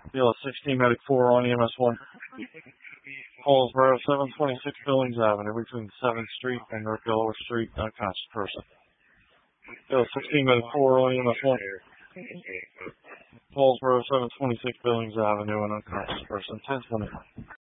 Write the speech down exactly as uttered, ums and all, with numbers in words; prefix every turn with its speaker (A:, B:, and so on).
A: Field sixteen Medic four on E M S one. Paulsboro, seven twenty-six Billings Avenue, between seventh Street and North Delaware Street, unconscious person. Field sixteen Medic four on E M S one. Paulsboro, seven twenty-six Billings Avenue, an unconscious person. ten twenty.